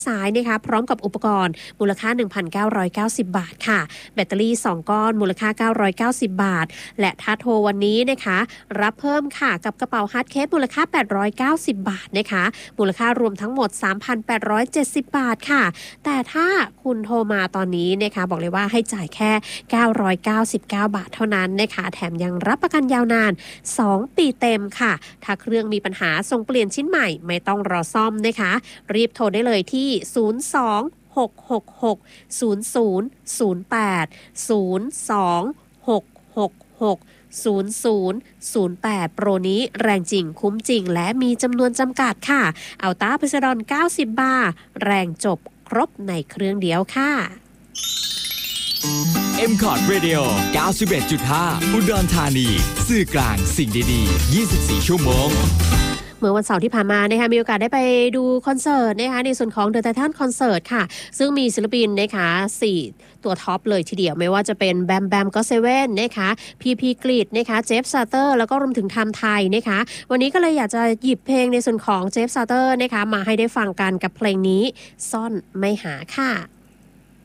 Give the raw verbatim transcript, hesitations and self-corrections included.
ซ้ายนะคะพร้อมกับอุปกรณ์มูลค่า หนึ่งพันเก้าร้อยเก้าสิบ บาทค่ะแบตเตอรี่สองก้อนมูลค่าเก้าร้อยเก้าสิบบาทและถ้าโทรวันนี้นะคะรับเพิ่มค่ะกับกระเป๋าฮาร์ดเคสมูลค่าแปดร้อยเก้าสิบบาทนะคะมูลค่ารวมทั้งหมด สามพันแปดร้อยเจ็ดสิบ บาทค่ะแต่ถ้าคุณโทรมาตอนนี้นะคะบอกเลยว่าให้จ่ายแค่เก้าร้อยเก้าสิบเก้าบาทเท่านั้นนะคะแถมยังรับประกันยาวนานสองปีเต็มค่ะถ้าเครื่องมีปัญหาส่งเปลี่ยนชิ้นใหม่ไม่ต้องรอซ่อมนะคะรีบโทรได้เลยที่ศูนย์ สอง หก หก หก ศูนย์ ศูนย์ ศูนย์ แปด ศูนย์ สอง หก หก หก ศูนย์ ศูนย์ ศูนย์ แปดโปรนี้แรงจริงคุ้มจริงและมีจำนวนจำกัดค่ะอัลต้าพิซดอนเก้าสิบบาร์แรงจบครบในเครื่องเดียวค่ะเอ็ม คอร์ด Radio เก้าสิบเอ็ดจุดห้า อุดรธานีสื่อกลางสิ่งดีๆยี่สิบสี่ชั่วโมงเมื่อวันเสาร์ที่ผ่านมานะคะมีโอกาสได้ไปดูคอนเสิร์ตนะคะในส่วนของ The Titan Concert ค่ะซึ่งมีศิลปินนะคะสี่ตัวท็อปเลยทีเดียวไม่ว่าจะเป็นแบมแบมก็เซเว่นนะคะพีพีกรีดนะคะเจฟซาเตอร์แล้วก็รวมถึงไทม์ไทยนะคะวันนี้ก็เลยอยากจะหยิบเพลงในส่วนของเจฟซาเตอร์นะคะมาให้ได้ฟังกันกับเพลงนี้ซ่อนไม่หาค่ะ